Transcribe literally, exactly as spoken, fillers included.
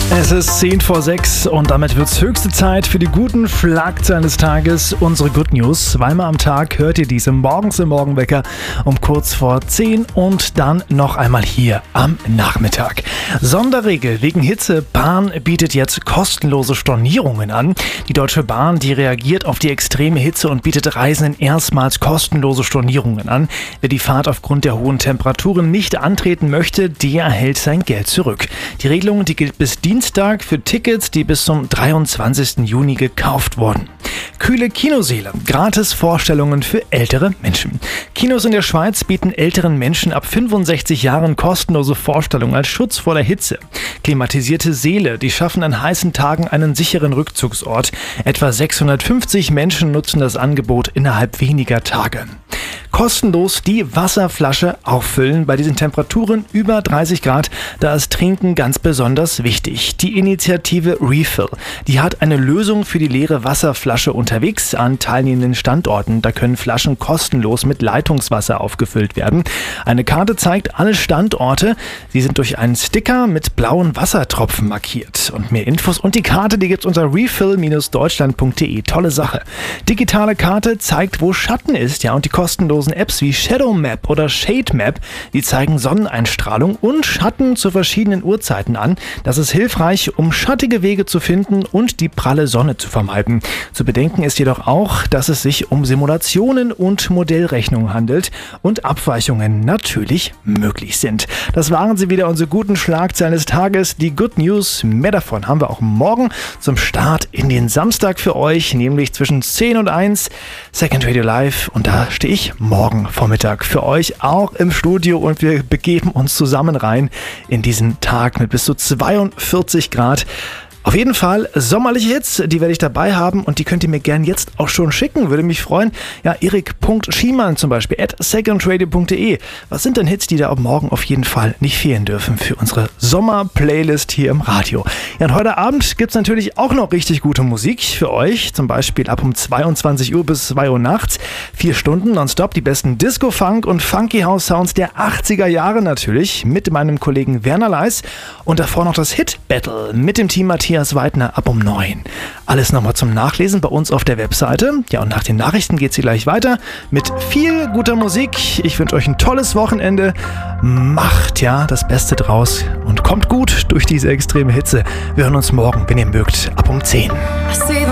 Es ist zehn vor sechs und damit wird es höchste Zeit für die guten Schlagzeilen des Tages, unsere Good News. Zweimal am Tag hört ihr diese morgens im Morgenwecker um kurz vor zehn und dann noch einmal hier am Nachmittag. Sonderregel wegen Hitze. Bahn bietet jetzt kostenlose Stornierungen an. Die Deutsche Bahn, die reagiert auf die extreme Hitze und bietet Reisenden erstmals kostenlose Stornierungen an. Wer die Fahrt aufgrund der hohen Temperaturen nicht antreten möchte, der erhält sein Geld zurück. Die Regelung, die gilt bis Dienstag für Tickets, die bis zum dreiundzwanzigsten Juni gekauft wurden. Kühle Kinosäle, gratis Vorstellungen für ältere Menschen. Kinos in der Schweiz bieten älteren Menschen ab fünfundsechzig Jahren kostenlose Vorstellungen als Schutz vor der Hitze. Klimatisierte Säle, die schaffen an heißen Tagen einen sicheren Rückzugsort. Etwa sechshundertfünfzig Menschen nutzen das Angebot innerhalb weniger Tage. Kostenlos die Wasserflasche auffüllen. Bei diesen Temperaturen über dreißig Grad, da ist Trinken ganz besonders wichtig. Die Initiative Refill, die hat eine Lösung für die leere Wasserflasche unterwegs an teilnehmenden Standorten. Da können Flaschen kostenlos mit Leitungswasser aufgefüllt werden. Eine Karte zeigt alle Standorte. Sie sind durch einen Sticker mit blauen Wassertropfen markiert. Und mehr Infos und die Karte, die gibt's unter refill Bindestrich deutschland Punkt de. Tolle Sache. Digitale Karte zeigt, wo Schatten ist, ja, und die kostenlosen Apps wie Shadow Map oder Shade Map, die zeigen Sonneneinstrahlung und Schatten zu verschiedenen Uhrzeiten an. Das ist hilfreich, um schattige Wege zu finden und die pralle Sonne zu vermeiden. Zu bedenken ist jedoch auch, dass es sich um Simulationen und Modellrechnungen handelt und Abweichungen natürlich möglich sind. Das waren sie wieder, unsere guten Schlagzeilen des Tages, die Good News. Mehr davon haben wir auch morgen zum Start in den Samstag für euch, nämlich zwischen zehn und eins, Second Radio Live, und da stehe ich morgen Vormittag für euch auch im Studio und wir begeben uns zusammen rein in diesen Tag mit bis zu zweiundvierzig Grad. Auf jeden Fall sommerliche Hits, die werde ich dabei haben und die könnt ihr mir gern jetzt auch schon schicken, würde mich freuen. Ja, erik Punkt schiemann zum Beispiel, at secondradio Punkt de. Was sind denn Hits, die da ab morgen auf jeden Fall nicht fehlen dürfen für unsere Sommer-Playlist hier im Radio? Ja, und heute Abend gibt es natürlich auch noch richtig gute Musik für euch, zum Beispiel ab um zweiundzwanzig Uhr bis zwei Uhr nachts. Vier Stunden nonstop, die besten Disco-Funk und Funky-House-Sounds der achtziger Jahre natürlich, mit meinem Kollegen Werner Leis und davor noch das Hit-Battle mit dem Team Matthias Weidner ab um neun. Alles nochmal zum Nachlesen bei uns auf der Webseite. Ja, und nach den Nachrichten geht es hier gleich weiter mit viel guter Musik. Ich wünsche euch ein tolles Wochenende. Macht ja das Beste draus und kommt gut durch diese extreme Hitze. Wir hören uns morgen, wenn ihr mögt, ab um zehn.